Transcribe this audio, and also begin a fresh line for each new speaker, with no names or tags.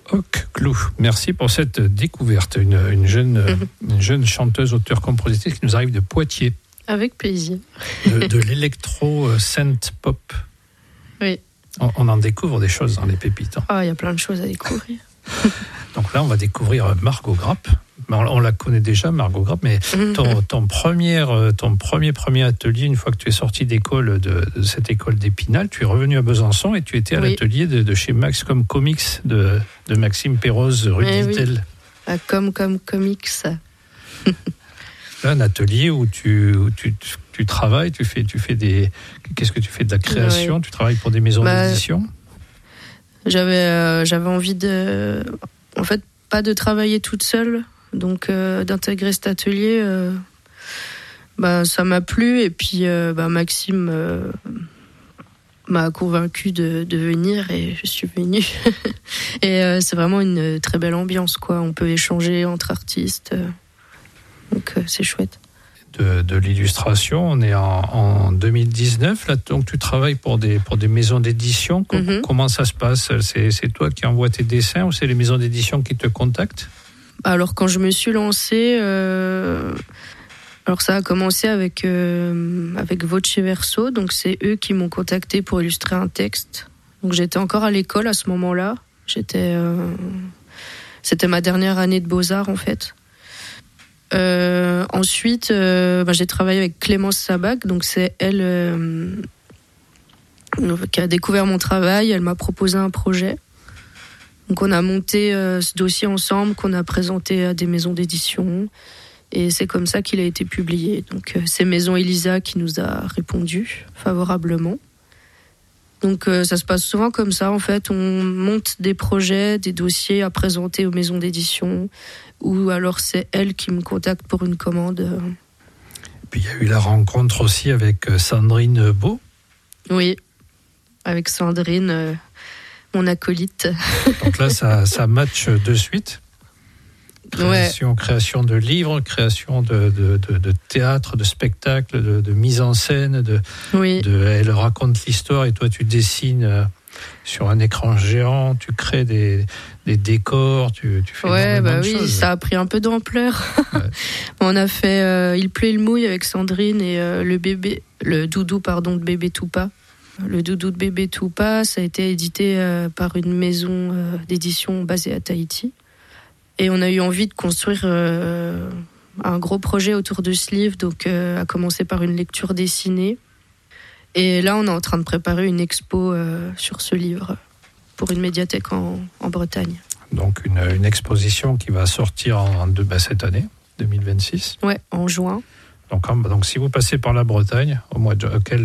Oclou. Merci pour cette découverte. Une jeune chanteuse, auteure, compositrice qui nous arrive de Poitiers.
Avec plaisir.
De l'électro synth pop.
Oui.
On en découvre des choses dans les pépites.
Ah, il y a plein de choses à découvrir.
Donc là, on va découvrir Margot Grapp. On la connaît déjà, Margot Grapp, mais ton premier atelier, une fois que tu es sorti d'école, de cette école d'Épinal, tu es revenu à Besançon et tu étais à l'atelier de chez Maxcom Comics de Maxime Perroz, rue d'Itel.
Oui. À Comme Comics.
Là, un atelier où tu travailles, tu fais qu'est-ce que tu fais, de la création, tu travailles pour des maisons d'édition.
J'avais envie en fait, pas de travailler toute seule. Donc d'intégrer cet atelier, ça m'a plu et puis Maxime m'a convaincu de venir et je suis venue. Et c'est vraiment une très belle ambiance, quoi. On peut échanger entre artistes, donc c'est chouette.
De l'illustration, on est en 2019 là, donc tu travailles pour des maisons d'édition. Comment ça se passe? C'est toi qui envoies tes dessins ou c'est les maisons d'édition qui te contactent? Alors
quand je me suis lancée, ça a commencé avec Voce Verso, donc c'est eux qui m'ont contacté pour illustrer un texte. Donc j'étais encore à l'école à ce moment-là. C'était ma dernière année de Beaux-Arts en fait. Ensuite, j'ai travaillé avec Clémence Sabac, donc c'est elle qui a découvert mon travail. Elle m'a proposé un projet. Donc on a monté ce dossier ensemble, qu'on a présenté à des maisons d'édition, et c'est comme ça qu'il a été publié. Donc c'est Maison Elisa qui nous a répondu favorablement. Donc ça se passe souvent comme ça en fait, on monte des projets, des dossiers à présenter aux maisons d'édition, ou alors c'est elle qui me contacte pour une commande.
Et puis il y a eu la rencontre aussi avec Sandrine Beau.
Oui, avec Sandrine, mon acolyte.
Donc là, ça match de suite. Création de livres, création de théâtre, de spectacle, de mise en scène. Elle raconte l'histoire et toi, tu dessines sur un écran géant, tu crées des décors, tu fais énormément de choses.
Ça a pris un peu d'ampleur. Ouais. On a fait Il pleut, il mouille avec Sandrine et le doudou de bébé Toupa. Le doudou de bébé Toupa, ça a été édité par une maison d'édition basée à Tahiti. Et on a eu envie de construire un gros projet autour de ce livre, donc à commencer par une lecture dessinée. Et là, on est en train de préparer une expo sur ce livre pour une médiathèque en Bretagne. Donc
une exposition qui va sortir cette année, 2026.
Ouais, en juin.
Donc si vous passez par la Bretagne, au mois de